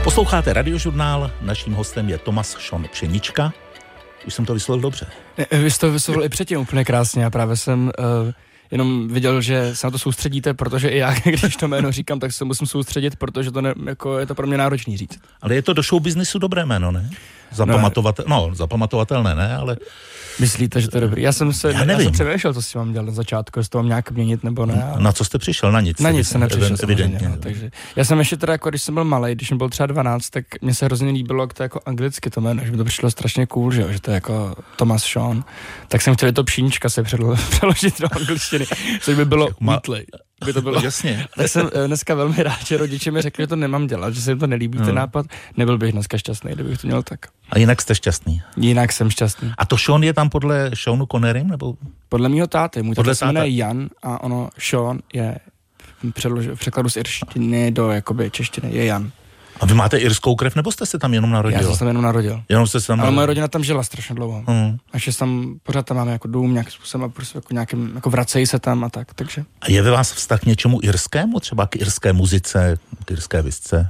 Posloucháte Radiožurnál, naším hostem je Tomas Sean Pšenička. Už jsem to vyslovil dobře. Vy jste to vyslovil i předtím úplně krásně. Já právě jsem jenom viděl, že se na to soustředíte, protože i já, když to jméno říkám, tak se musím soustředit, protože to jako je to pro mě náročný říct. Ale je to do showbiznisu dobré jméno, ne? Zapamatovatelné, ne, ale... Myslíte, že to je dobrý? Já jsem přemýšlel, co si mám dělat na začátku, jestli to mám nějak měnit nebo ne. Ale... Na co jste přišel? Na nic. Na nic jsem nepřišel, evidentně. No, takže já jsem ještě teda, jako když jsem byl malej, když jsem byl třeba 12, tak mě se hrozně líbilo, jak to jako anglicky to jméno, že mi to přišlo strašně cool, že to je jako Thomas Sean. Tak jsem chtěl to Pšenička se přeložit do angličtiny, což by bylo Meatley. By to bylo. Jasně. Tak jsem dneska velmi rád, že rodiče mi řekli, že to nemám dělat, že se jim to nelíbí, ten nápad. Nebyl bych dneska šťastný, kdybych to měl tak. A jinak jste šťastný? Jinak jsem šťastný. A to Sean je tam podle Seanu Connerym, nebo? Podle mýho táty. Můj táta se jmenuje Jan a ono Sean je v překladu z irštiny do jakoby češtiny je Jan. A vy máte irskou krev, nebo jste se tam jenom narodil? Já jsem se tam jenom narodil. Jenom jste se tam ale moje rodina tam žila strašně dlouho. Až tam pořád tam máme jako dům nějakým způsobem a prostě jako nějakým, jako vracejí se tam a tak, takže. A je ve vás vztah k něčemu irskému? Třeba k irské muzice, k irské visce?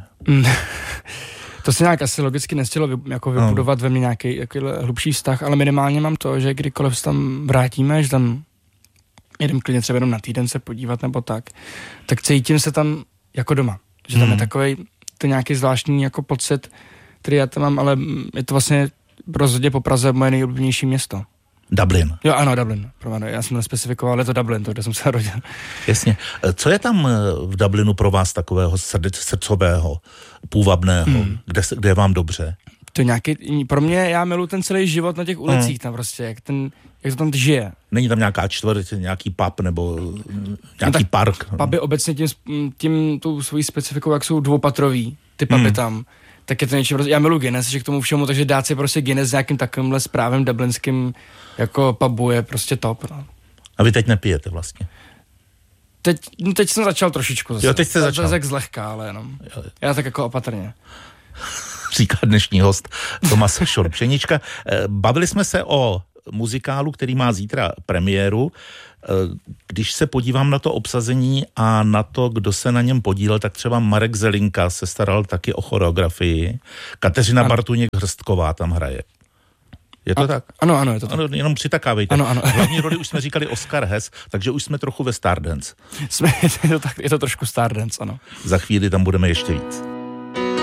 To se nějak asi logicky nestihlo vybudovat ve mně nějaký hlubší vztah, ale minimálně mám to, že kdykoliv se tam vrátíme, že tam jedem klidně třeba jenom na týden se podívat nebo tak cítím se tam jako doma. Že tam je takovej to nějaký zvláštní jako pocit, který já tam mám, ale je to vlastně rozhodně po Praze moje nejoblíbenější město. Dublin. Jo, ano, Dublin. Já jsem nespecifikoval, ale je to Dublin, to, kde jsem se narodil. Jasně. Co je tam v Dublinu pro vás takového srdcového, půvabného, kde je vám dobře? To je nějaký, pro mě, já miluji ten celý život na těch ulicích tam prostě, jak to tam žije. Není tam nějaká čtvrť, nějaký pub nebo nějaký park? Puby obecně tím tou svojí specifikou, jak jsou dvoupatrový, ty puby tam, tak je to něčím, já miluji Guinness, že k tomu všemu, takže dát si prostě Guinness s nějakým takovýmhle správem dublinským jako pubu je prostě top. No. A vy teď nepijete vlastně? Teď jsem začal trošičku zase. Jo, teď jste začal. Tak zlehka, ale jenom. Já tak jako opatrně. Říká dnešní host Tomas Sean Pšenička. Bavili jsme se o muzikálu, který má zítra premiéru. Když se podívám na to obsazení a na to, kdo se na něm podílel, tak třeba Marek Zelinka se staral taky o choreografii. Kateřina Bartuněk-Hrstková tam hraje. Je to tak? Ano, je to tak. Ano, jenom přitakávejte. Ano. Hlavní roli už jsme říkali Oscar Hess, takže už jsme trochu ve Stardance. Je to trošku Stardance, ano. Za chvíli tam budeme ještě víc.